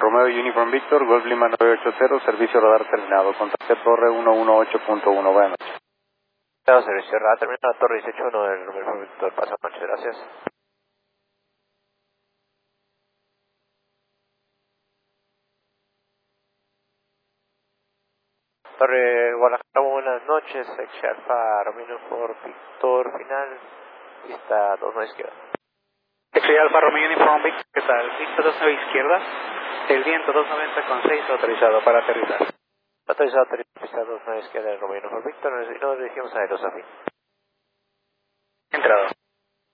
Romeo Uniform Victor, Golf Lima 980, servicio radar terminado. Contacte Torre 118.1, buenas noches. Servicio radar terminado, Torre 18.1 del Romeo Uniform Victor, pasa noche, gracias. Torre Guadalajara, buenas noches, X Alfa, Romeo Uniform Victor, final, pista 29 izquierda. X Alfa, Romeo Uniform Victor, ¿qué tal? Pista 29 izquierda, el viento 290,6 autorizado para aterrizar. Autorizado aterrizar, pista 29 izquierda del Romeo Uniform Victor, nos dirigimos a Aerosafin. Entrado.